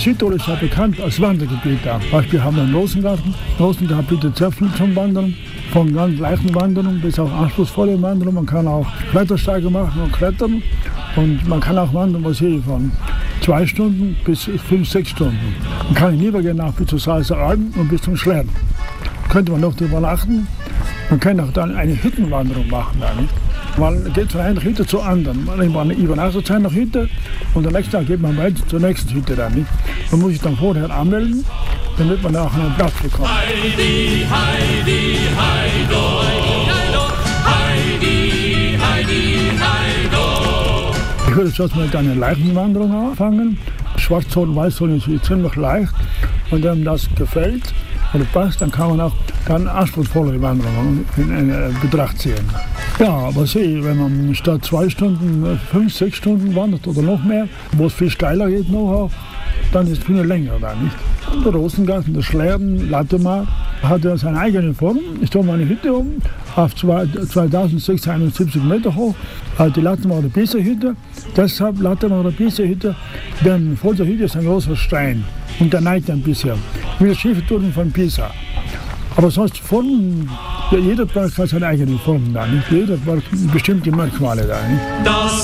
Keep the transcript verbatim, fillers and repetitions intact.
Südtirol ist ja bekannt als Wandergebiet da. Beispiel haben wir einen Rosengarten. Rosengarten bietet sehr viel zum Wandern. Von ganz leichten Wanderungen bis auch anspruchsvolle Wanderungen. Man kann auch Klettersteige machen und klettern. Und man kann auch wandern, was hier von zwei Stunden bis fünf, sechs Stunden. Man kann lieber gehen nach bis zur Salzer Alpen und bis zum Schlerden. Könnte man noch übernachten. Man kann auch dann eine Hüttenwanderung machen. Da, nicht? Man geht von einer Hütte zur anderen. Man übernachtet seine Hütte und am nächsten Tag geht man weiter zur nächsten Hütte. Dann, nicht? Man muss sich dann vorher anmelden, damit man auch einen Platz bekommt. Heidi, Heidi, Heido. Heidi, Heidi, Heido. Ich würde jetzt mit einer leichten Wanderung anfangen. Schwarzzoll, Weißzoll ist ziemlich leicht. Und wenn das gefällt oder passt, dann kann man auch dann anspruchsvolle Wanderungen in Betracht ziehen. Ja, aber sieh, wenn man statt zwei Stunden, fünf, sechs Stunden wandert oder noch mehr, wo es viel steiler geht noch, dann ist es viel länger da, nicht? Der Rosengarten, der Schlerden, Lattemar, hat ja seine eigene Form. Ich tue meine Hütte um, auf zweitausendsechshunderteinundsiebzig Meter hoch. Also die Lattemar Pisa-Hütte. Deshalb Lattemar Pisa-Hütte, denn vor der Hütte ist ein großer Stein und der neigt ein bisschen. Wie der schiefe Turm von Pisa. Aber sonst Formen, ja, jeder Berg hat seine eigene Form da, nicht? Jeder Berg bestimmte Merkmale da, nicht? Das